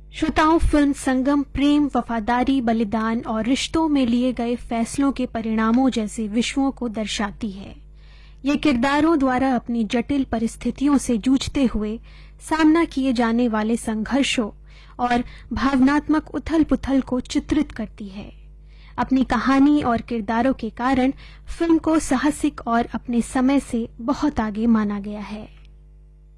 श्रोताओं, फिल्म संगम प्रेम, वफादारी, बलिदान और रिश्तों में लिए गए फैसलों के परिणामों जैसे विश्वों को दर्शाती है। ये किरदारों द्वारा अपनी जटिल परिस्थितियों से जूझते हुए सामना किए जाने वाले संघर्षों और भावनात्मक उथल-पुथल को चित्रित करती है। अपनी कहानी और किरदारों के कारण फिल्म को साहसिक और अपने समय से बहुत आगे माना गया है।